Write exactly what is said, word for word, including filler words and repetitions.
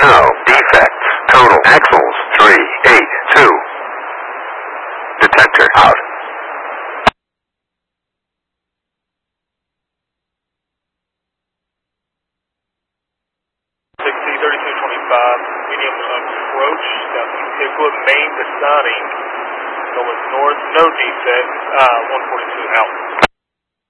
No defects. Total axles three eight two. Detector out. sixty thirty-two twenty-five, medium approach, got Piqua main deciding, going north, no defects, uh, one forty-two out.